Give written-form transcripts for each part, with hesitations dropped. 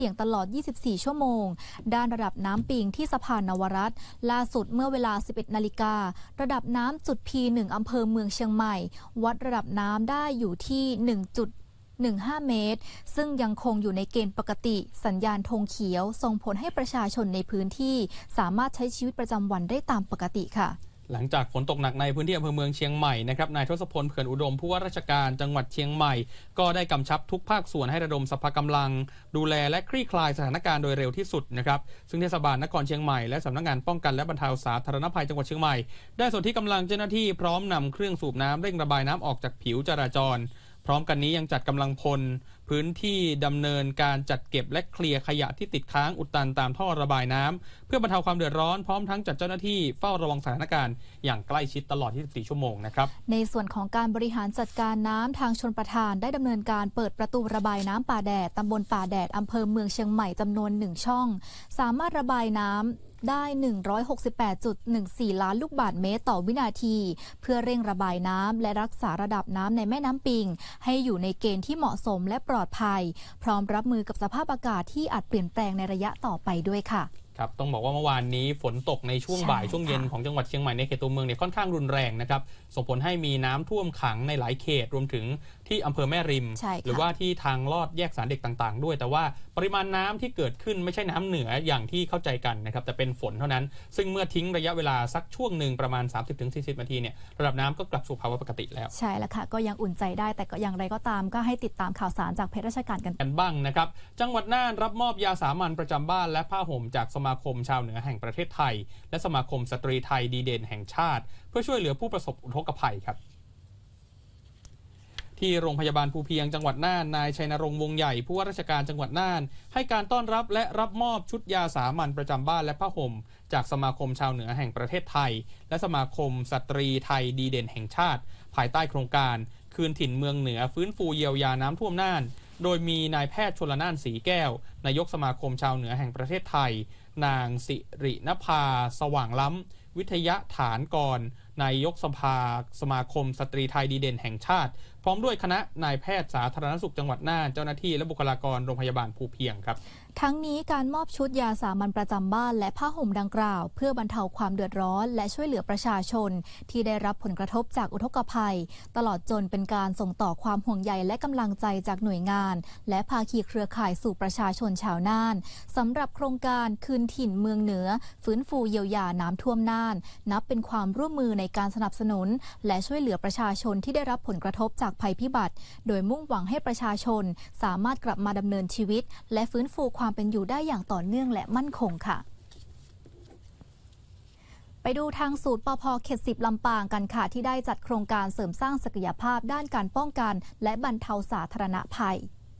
เสี่ยงตลอด 24 ชั่วโมง ด้านระดับน้ำปิงที่สะพานนวรัตน์ล่าสุดเมื่อเวลา 11 นาฬิการะดับน้ำจุด P1 อำเภอเมืองเชียงใหม่วัดระดับน้ำได้อยู่ที่ 1.15 เมตรซึ่งยังคงอยู่ในเกณฑ์ปกติสัญญาณธงเขียวส่งผลให้ประชาชนในพื้นที่สามารถใช้ชีวิตประจำวันได้ตามปกติค่ะหลังจากฝนตกหนักในพื้นที่อำเภอเมืองเชียงใหม่นะครับนายทศพลเขื่อนอุดมผู้ว่าราชการจังหวัดเชียงใหม่ก็ได้กำชับทุกภาคส่วนให้ระดมสรรพกำลังดูแลและคลี่คลายสถานการณ์โดยเร็วที่สุดนะครับซึ่งเทศบาลนครเชียงใหม่และสำนักงานป้องกันและบรรเทาสาธารณภัยจังหวัดเชียงใหม่ได้ส่วนที่กำลังเจ้าหน้าที่พร้อมนำเครื่องสูบน้ำเร่งระบายน้ำออกจากผิวจราจรพร้อมกันนี้ยังจัดกำลังพลพื้นที่ดำเนินการจัดเก็บและเคลียร์ขยะที่ติดค้างอุดตันตามท่อระบายน้ำเพื่อบรรเทาความเดือดร้อนพร้อมทั้งจัดเจ้าหน้าที่เฝ้าระวังสถานการณ์อย่างใกล้ชิดตลอด 24 ชั่วโมงนะครับในส่วนของการบริหารจัดการน้ำทางชลประทานได้ดำเนินการเปิดประตูระบายน้ำป่าแดดตำบลป่าแดดอำเภอเมืองเชียงใหม่จำนวน 1 ช่องสามารถระบายน้ำได้ 168.14 ล้านลูกบาศก์เมตรต่อวินาทีเพื่อเร่งระบายน้ำและรักษาระดับน้ำในแม่น้ำปิงให้อยู่ในเกณฑ์ที่เหมาะสมและปลอดภัยพร้อมรับมือกับสภาพอากาศที่อาจเปลี่ยนแปลงในระยะต่อไปด้วยค่ะครับต้องบอกว่าเมื่อวานนี้ฝนตกในช่วงบ่ายช่วงเย็นของจังหวัดเชียงใหม่ในเขตตัวเมืองเนี่ยค่อนข้างรุนแรงนะครับส่งผลให้มีน้ำท่วมขังในหลายเขตรวมถึงที่อำเภอแม่ริมหรือว่าที่ทางลอดแยกสารเด็กต่างๆด้วยแต่ว่าปริมาณน้ำที่เกิดขึ้นไม่ใช่น้ำเหนืออย่างที่เข้าใจกันนะครับแต่เป็นฝนเท่านั้นซึ่งเมื่อทิ้งระยะเวลาสักช่วงหนึ่งประมาณ 30-40 นาทีเนี่ยระดับน้ำก็กลับสู่ภาวะปกติแล้วใช่แล้วค่ะก็ยังอุ่นใจได้แต่ก็อย่างไรก็ตามก็ให้ติดตามข่าวสารจากเพจราชการกันบ้างนะครับจังหวัดน่านรับมอบยาสามัญประจำบ้านและผ้าห่มจากสมาคมชาวเหนือแห่งประเทศไทยและสมาคมสตรีไทยดีเด่นแห่งชาติเพื่อช่วยเหลือผู้ประสบอุทกภัยครับที่โรงพยาบาลภูเพียงจังหวัดน่านนายชัยนรงค์วงใหญ่ผู้ว่าราชการจังหวัดน่านให้การต้อนรับและรับมอบชุดยาสามัญประจำบ้านและผ้าห่มจากสมาคมชาวเหนือแห่งประเทศไทยและสมาคมสตรีไทยดีเด่นแห่งชาติภายใต้โครงการคืนถิ่นเมืองเหนือฟื้นฟูเยียวยาน้ำท่วมน่านโดยมีนายแพทย์ชลน่านศรีแก้วนายกสมาคมชาวเหนือแห่งประเทศไทยนางสิรินภาสว่างล้ำวิทยาฐานกรนายกสมาคมสตรีไทยดีเด่นแห่งชาติพร้อมด้วยคณะนายแพทย์สาธารณสุขจังหวัดน่านเจ้าหน้าที่และบุคลากรโรงพยาบาลภูเพียงครับทั้งนี้การมอบชุดยาสามัญประจำบ้านและผ้าห่มดังกล่าวเพื่อบรรเทาความเดือดร้อนและช่วยเหลือประชาชนที่ได้รับผลกระทบจากอุทกภัยตลอดจนเป็นการส่งต่อความห่วงใยและกำลังใจจากหน่วยงานและภาคีเครือข่ายสู่ประชาชนชาวน่านสำหรับโครงการคืนถิ่นเมืองเหนือฟื้นฟูเยียวยาน้ำท่วมน่านนับเป็นความร่วมมือในการสนับสนุนและช่วยเหลือประชาชนที่ได้รับผลกระทบจากภัยพิบัติโดยมุ่งหวังให้ประชาชนสามารถกลับมาดำเนินชีวิตและฟื้นฟูความเป็นอยู่ได้อย่างต่อเนื่องและมั่นคงค่ะไปดูทางศูนย์ปภ.เขต 10 ลำปางกันค่ะที่ได้จัดโครงการเสริมสร้างศักยภาพด้านการป้องกันและบรรเทาสาธารณภัย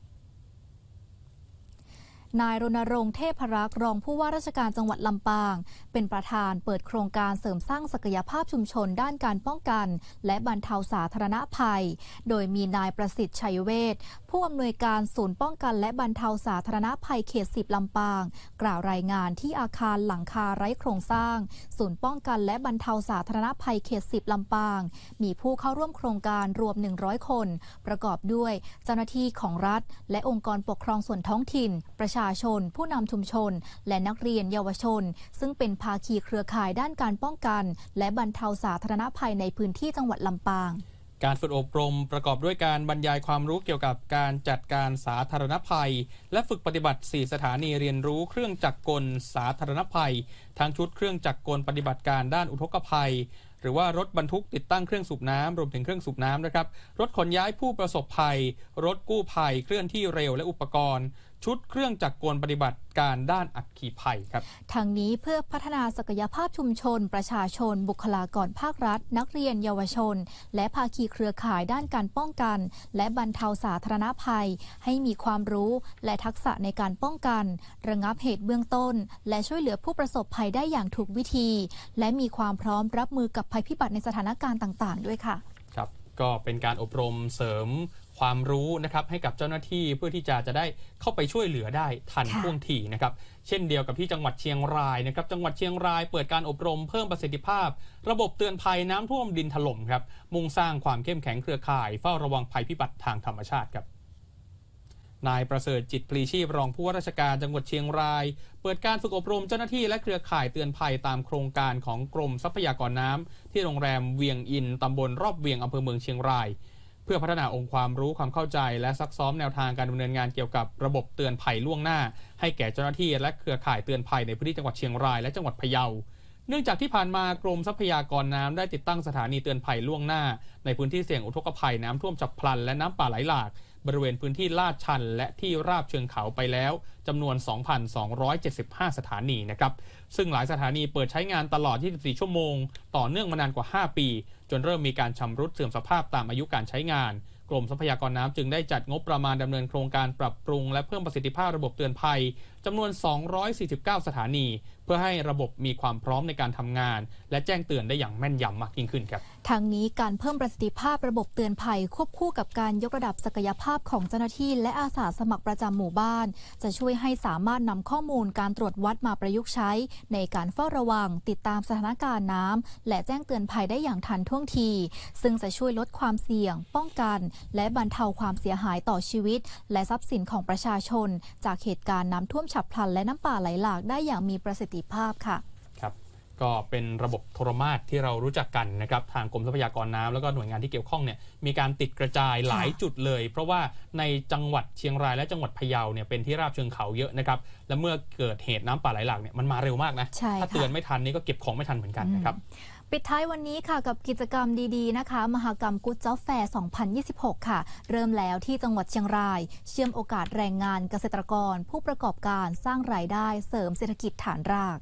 นายรณรงค์เทพรักษ์รองผู้ว่าราชการจังหวัดลำปางเป็นประธานเปิดโครงการเสริมสร้างศักยภาพชุมชนด้านการป้องกันและบรรเทาสาธารณภัยโดยมีนายประสิทธิ์ชัยเวชผู้อำนวยการศูนย์ป้องกันและบรรเทาสาธารณภัยเขต 10 ลำปางกล่าวรายงานที่อาคารหลังคาไร้โครงสร้างศูนย์ป้องกันและบรรเทาสาธารณภัยเขต 10 ลำปางมีผู้เข้าร่วมโครงการรวม100คนประกอบด้วยเจ้าหน้าที่ของรัฐและองค์กรปกครองส่วนท้องถิ่นประชาชนผู้นำชุมชนและนักเรียนเยาวชนซึ่งเป็นภาคีเครือข่ายด้านการป้องกันและบรรเทาสาธารณภัยในพื้นที่จังหวัดลำปางการฝึกอบรมประกอบด้วยการบรรยายความรู้เกี่ยวกับการจัดการสาธารณภัยและฝึกปฏิบัติ4สถานีเรียนรู้เครื่องจักรกลสาธารณภัยทั้งชุดเครื่องจักรกลปฏิบัติการด้านอุทกภัยหรือว่ารถบรรทุกติดตั้งเครื่องสูบน้ำรวมถึงเครื่องสูบน้ำนะครับรถขนย้ายผู้ประสบภัยรถกู้ภัยเคลื่อนที่เร็วและอุปกรณ์ชุดเครื่องจักรกลปฏิบัติการด้านอัคคีภัยครับทางนี้เพื่อพัฒนาศักยภาพชุมชนประชาชนบุคลากรภาครัฐนักเรียนเยาวชนและภาคีเครือข่ายด้านการป้องกันและบรรเทาสาธารณภัยให้มีความรู้และทักษะในการป้องกันระงับเหตุเบื้องต้นและช่วยเหลือผู้ประสบภัยได้อย่างถูกวิธีและมีความพร้อมรับมือกับภัยพิบัติในสถานการณ์ต่างๆด้วยค่ะครับก็เป็นการอบรมเสริมความรู้นะครับให้กับเจ้าหน้าที่เพื่อที่จะได้เข้าไปช่วยเหลือได้ทันท่วงทีนะครับเช่นเดียวกับที่จังหวัดเชียงรายนะครับจังหวัดเชียงรายเปิดการอบรมเพิ่มประสิทธิภาพระบบเตือนภัยน้ำท่วมดินถล่มครับมุ่งสร้างความเข้มแข็งเครือข่ายเฝ้าระวังภัยพิบัติทางธรรมชาติครับนายประเสริฐจิตพลีชีพรองผู้ว่าราชการจังหวัดเชียงรายเปิดการฝึกอบรมเจ้าหน้าที่และเครือข่ายเตือนภัยตามโครงการของกรมทรัพยากรน้ำที่โรงแรมเวียงอินตำบลรอบเวียงอำเภอเมืองเชียงรายเพื่อพัฒนาองค์ความรู้ความเข้าใจและซักซ้อมแนวทางการดำเนินงานเกี่ยวกับระบบเตือนภัยล่วงหน้าให้แก่เจ้าหน้าที่และเครือข่ายเตือนภัยในพื้นที่จังหวัดเชียงรายและจังหวัดพะเยาเนื่องจากที่ผ่านมากรมทรัพยากรน้ำได้ติดตั้งสถานีเตือนภัยล่วงหน้าในพื้นที่เสี่ยงอุทกภัยน้ำท่วมฉับพลันและน้ำป่าไหลหลากบริเวณพื้นที่ลาดชันและที่ราบเชิงเขาไปแล้วจำนวน 2,275 สถานีนะครับซึ่งหลายสถานีเปิดใช้งานตลอด 24 ชั่วโมงต่อเนื่องมานานกว่า 5 ปีจนเริ่มมีการชำรุดเสื่อมสภาพตามอายุการใช้งานกรมทรัพยากรน้ำจึงได้จัดงบประมาณดำเนินโครงการปรับปรุงและเพิ่มประสิทธิภาพระบบเตือนภัยจำนวน 249 สถานีเพื่อให้ระบบมีความพร้อมในการทำงานและแจ้งเตือนได้อย่างแม่นยำมากยิ่งขึ้นครับทางนี้การเพิ่มประสิทธิภาพระบบเตือนภัยควบคู่กับการยกระดับศักยภาพของเจ้าหน้าที่และอาสาสมัครประจำหมู่บ้านจะช่วยให้สามารถนำข้อมูลการตรวจวัดมาประยุกต์ใช้ในการเฝ้าระวังติดตามสถานการณ์น้ำและแจ้งเตือนภัยได้อย่างทันท่วงทีซึ่งจะช่วยลดความเสี่ยงป้องกันและบรรเทาความเสียหายต่อชีวิตและทรัพย์สินของประชาชนจากเหตุการณ์น้ำท่วมฉับพลันและน้ำป่าไหลหลากได้อย่างมีประสิทธิภาพค่ะครับก็เป็นระบบโทรมาตรที่เรารู้จักกันนะครับทางกรมทรัพยากรน้ำแล้วก็หน่วยงานที่เกี่ยวข้องเนี่ยมีการติดกระจายหลายจุดเลยเพราะว่าในจังหวัดเชียงรายและจังหวัดพะเยาเนี่ยเป็นที่ราบเชิงเขาเยอะนะครับและเมื่อเกิดเหตุน้ำป่าไหลหลากเนี่ยมันมาเร็วมากนะถ้าเตือนไม่ทันนี่ก็เก็บของไม่ทันเหมือนกันนะครับปิดท้ายวันนี้ค่ะกับกิจกรรมดีๆนะคะมหกรรมกู๊ดจ็อบแฟร์ 2026 ค่ะเริ่มแล้วที่จังหวัดเชียงรายเชื่อมโอกาสแรงงานเกษตรกรผู้ประกอบการสร้างรายได้เสริมเศรษฐกิจฐานราก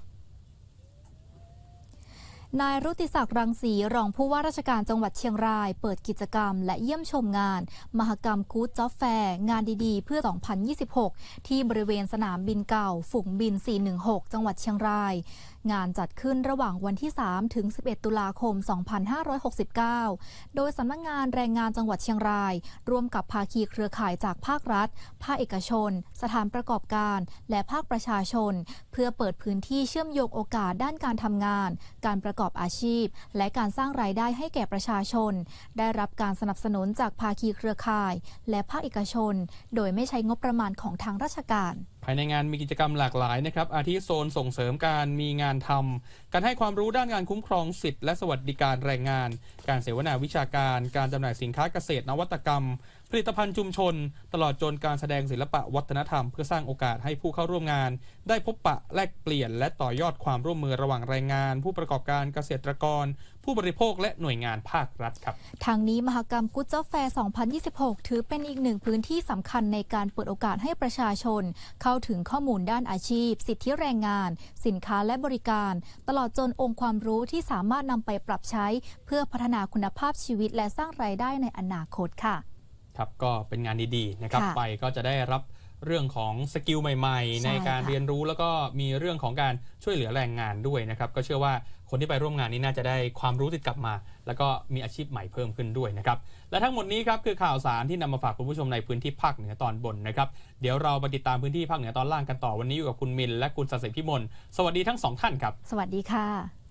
นายรุติศักดิ์รังสีรองผู้ว่าราชการจังหวัดเชียงรายเปิดกิจกรรมและเยี่ยมชมงานมหกรรมกู๊ดจ็อบแฟร์งานดีๆเพื่อ 2026 ที่บริเวณสนามบินเก่าฝูงบิน 416 จังหวัดเชียงรายงานจัดขึ้นระหว่างวันที่ 3 ถึง 11 ตุลาคม 2569 โดยสำนักงานแรงงานจังหวัดเชียงรายร่วมกับภาคีเครือข่ายจากภาครัฐภาคเอกชนสถานประกอบการและภาคประชาชนเพื่อเปิดพื้นที่เชื่อมโยงโอกาสด้านการทำงานการประกอบอาชีพและการสร้างรายได้ให้แก่ประชาชนได้รับการสนับสนุนจากภาคีเครือข่ายและภาคเอกชนโดยไม่ใช้งบประมาณของทางราชการภายในงานมีกิจกรรมหลากหลายนะครับอาทิโซนส่งเสริมการมีงานทำการให้ความรู้ด้านการคุ้มครองสิทธิและสวัสดิการแรงงานการเสวนาวิชาการการจำหน่ายสินค้าเกษตรนวัตกรรมผลิตภัณฑ์ชุมชนตลอดจนการแสดงศิลปะวัฒนธรรมเพื่อสร้างโอกาสให้ผู้เข้าร่วมงานได้พบปะแลกเปลี่ยนและต่อยอดความร่วมมือระหว่างแรงงานผู้ประกอบการเกษตรกรผู้บริโภคและหน่วยงานภาครัฐครับทางนี้มหกรรมกู๊ดจ็อบแฟร์ 2026 ถือเป็นอีกหนึ่งพื้นที่สำคัญในการเปิดโอกาสให้ประชาชนเข้าถึงข้อมูลด้านอาชีพสิทธิแรงงานสินค้าและบริการตลอดจนองค์ความรู้ที่สามารถนำไปปรับใช้เพื่อพัฒนาคุณภาพชีวิตและสร้างรายได้ในอนาคตค่ะครับก็เป็นงานดีๆนะครับไปก็จะได้รับเรื่องของสกิลใหม่ๆในการเรียนรู้แล้วก็มีเรื่องของการช่วยเหลือแรงงานด้วยนะครับก็เชื่อว่าคนที่ไปร่วมงานนี้น่าจะได้ความรู้ติดกลับมาแล้วก็มีอาชีพใหม่เพิ่มขึ้นด้วยนะครับและทั้งหมดนี้ครับคือข่าวสารที่นำมาฝากคุณผู้ชมในพื้นที่ภาคเหนือตอนบนนะครับเดี๋ยวเราไปติดตามพื้นที่ภาคเหนือตอนล่างกันต่อวันนี้อยู่กับคุณมินและคุณศศิพิมลสวัสดีทั้งสองท่านครับสวัสดีค่ะ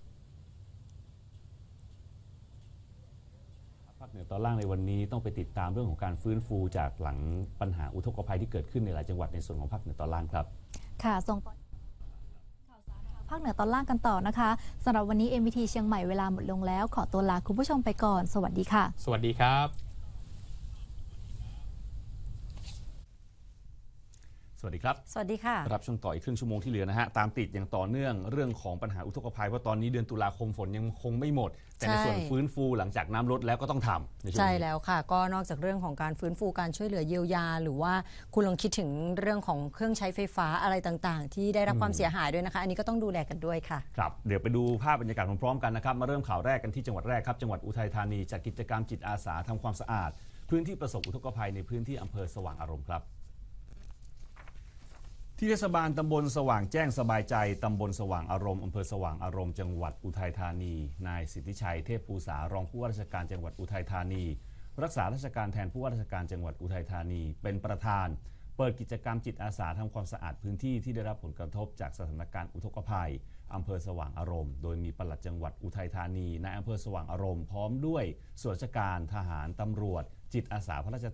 ภาคเหนือตอนล่างในวันนี้ต้องไปติดตามเรื่องของการฟื้นฟูจากหลังปัญหาอุทกภัยที่เกิดขึ้นในหลายจังหวัดในส่วนของภาคเหนือตอนล่างครับค่ะส่งต่อข่าวสารภาคเหนือตอนล่างกันต่อนะคะสำหรับวันนี้ MVT เชียงใหม่เวลาหมดลงแล้วขอตัวลาคุณผู้ชมไปก่อนสวัสดีค่ะสวัสดีครับสวัสดีครับสวัสดีค่ะรับช่วงต่ออีกครึ่งชั่วโมงที่เหลือนะฮะตามติดอย่างต่อเนื่องเรื่องของปัญหาอุทกภัยเพราะตอนนี้เดือนตุลาคมฝนยังคงไม่หมดแต่ในส่วนฟื้นฟูหลังจากน้ำลดแล้วก็ต้องทำใช่แล้วค่ะก็นอกจากเรื่องของการฟื้นฟูการช่วยเหลือเยียวยาหรือว่าคุณลองคิดถึงเรื่องของเครื่องใช้ไฟฟ้าอะไรต่างๆที่ได้รับความเสียหายด้วยนะคะอันนี้ก็ต้องดูแลกันด้วยค่ะครับเดี๋ยวไปดูภาพบรรยากาศพร้อมๆกันนะครับมาเริ่มข่าวแรกกันที่จังหวัดแรกครับจังหวัดอุทัยธานีจัดกิจกรรมจิตอาสาทำความสะอาดพื้นที่ประสบอุทกภัยในพื้นที่อำเภอสว่างอารมณ์ครับที่เทศบาลตำบลสว่างแจ้งสบายใจตำบลสว่างอารมณ์อำเภอสว่างอารมณ์จังหวัดอุทัยธานีนายสิทธิชัยเทพภูษารองผู้ว่าราชการจังหวัดอุทัยธานีรักษาราชการแทนผู้ว่าราชการจังหวัดอุทัยธานีเป็นประธานเปิดกิจกรรมจิตอาสาทำความสะอาดพื้นที่ที่ได้รับผลกระทบจากสถานการณ์อุทกภัยอำเภอสว่างอารมณ์โดยมีปลัดจังหวัดอุทัยธานีนายอำเภอสว่างอารมณ์พร้อมด้วยส่วนราชการทหารตำรวจจิตอาสาพระราช